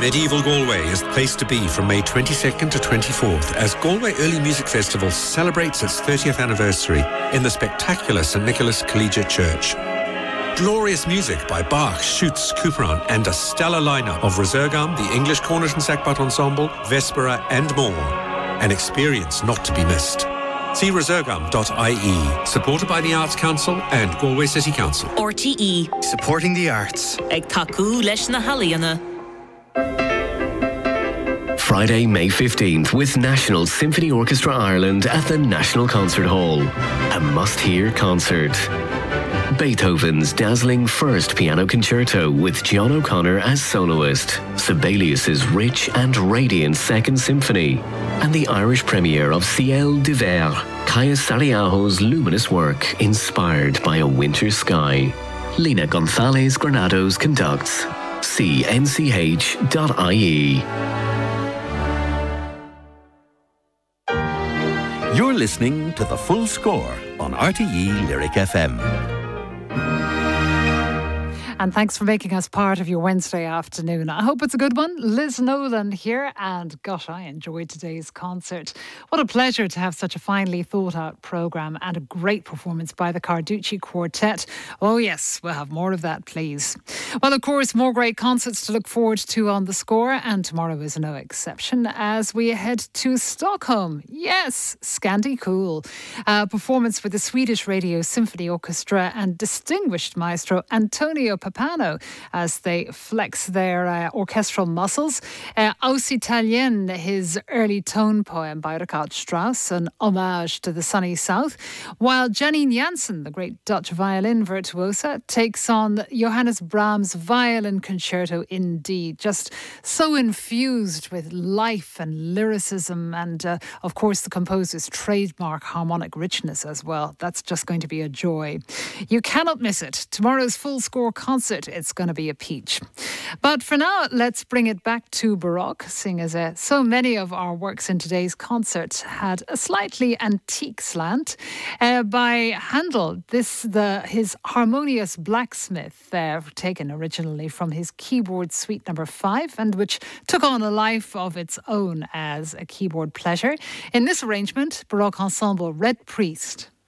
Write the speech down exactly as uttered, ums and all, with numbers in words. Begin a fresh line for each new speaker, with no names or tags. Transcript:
Medieval Galway is the place to be from May twenty-second to twenty-fourth as Galway Early Music Festival celebrates its thirtieth anniversary in the spectacular Saint Nicholas Collegiate Church. Glorious music by Bach, Schütz, Couperin and a stellar lineup of Resurgam, the English Cornet and Sackbut Ensemble, Vespera and more. An experience not to be missed. See resurgam dot I E. Supported by the Arts Council and Galway City Council.
R T E.
Supporting the arts.
Ag taku leis na haliana.
Friday, May fifteenth, with National Symphony Orchestra Ireland at the National Concert Hall. A must-hear concert. Beethoven's dazzling First Piano Concerto with John O'Connor as soloist, Sibelius's rich and radiant Second Symphony, and the Irish premiere of Ciel d'Hiver, Kaya Sariaho's luminous work inspired by a winter sky. Lina Gonzalez Granados conducts. See N C H dot I E.
You're listening to The Full Score on R T E Lyric F M.
And thanks for making us part of your Wednesday afternoon. I hope it's a good one. Liz Nolan here, and gosh, I enjoyed today's concert. What a pleasure to have such a finely thought out programme and a great performance by the Carducci Quartet. Oh yes, we'll have more of that, please. Well, of course, more great concerts to look forward to on The Score, and tomorrow is no exception as we head to Stockholm. Yes, Scandi Cool. A performance with the Swedish Radio Symphony Orchestra and distinguished maestro Antonio Papano as they flex their uh, orchestral muscles. Uh, Aus Italien, his early tone poem by Richard Strauss, an homage to the sunny south, while Janine Jansen, the great Dutch violin virtuosa, takes on Johannes Brahms' violin concerto in D, just so infused with life and lyricism and, uh, of course, the composer's trademark harmonic richness as well. That's just going to be a joy. You cannot miss it. Tomorrow's Full Score concert, it's going to be a peach. But for now, let's bring it back to Baroque, seeing as uh, so many of our works in today's concert had a slightly antique slant. Uh, by Handel, this the his Harmonious Blacksmith, uh, taken originally from his keyboard suite number five, and which took on a life of its own as a keyboard pleasure. In this arrangement, Baroque ensemble Red Priest.